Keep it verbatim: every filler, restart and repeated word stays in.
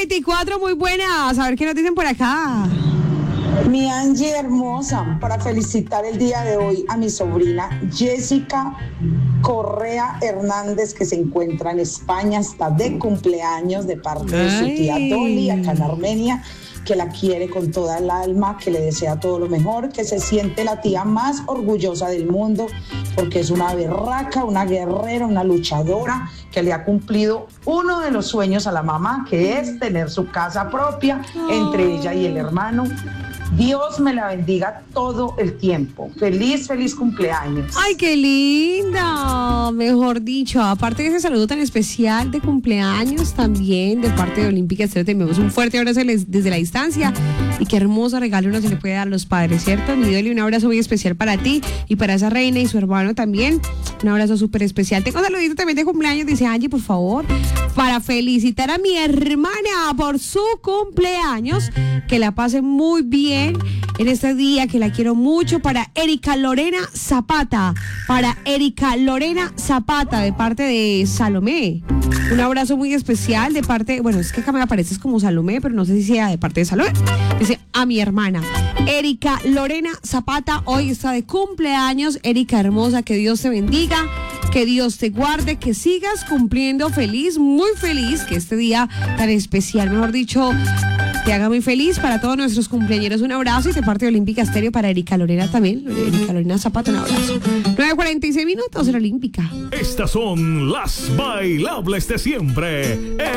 veinticuatro, muy buenas. A ver qué nos dicen por acá. Mi Angie hermosa, para felicitar el día de hoy a mi sobrina Jessica Correa Hernández, que se encuentra en España, está de cumpleaños de parte de su tía Dolly, acá en Armenia, que la quiere con toda el alma, que le desea todo lo mejor, que se siente la tía más orgullosa del mundo, porque es una berraca, una guerrera, una luchadora, que le ha cumplido uno de los sueños a la mamá, que es tener su casa propia, entre ella y el hermano. Dios me la bendiga todo el tiempo. Feliz, feliz cumpleaños. ¡Ay, qué linda! Mejor dicho, aparte de ese saludo tan especial de cumpleaños, también de parte de Olímpica Estéreo te enviamos un fuerte abrazo desde la distancia. Y qué hermoso regalo uno se le puede dar a los padres, ¿cierto? Mi Dolly, un abrazo muy especial para ti y para esa reina y su hermano también. Un abrazo súper especial. Tengo un saludito también de cumpleaños, dice Angie, por favor, para felicitar a mi hermana por su cumpleaños. Que la pase muy bien en este día, que la quiero mucho. Para Erika Lorena Zapata, para Erika Lorena Zapata, de parte de Salomé. Un abrazo muy especial de parte, bueno, es que acá me apareces como Salomé, pero no sé si sea de parte de Salomé. Dice, a mi hermana, Erika Lorena Zapata, hoy está de cumpleaños. Erika hermosa, que Dios te bendiga, que Dios te guarde, que sigas cumpliendo feliz, muy feliz, que este día tan especial, mejor dicho, te haga muy feliz. Para todos nuestros cumpleañeros, un abrazo. Y de parte de Olímpica Estéreo, para Erika Lorena también, Erika Lorena Zapata, un abrazo. nueve cuarenta y seis minutos en Olímpica. Estas son las bailables de siempre.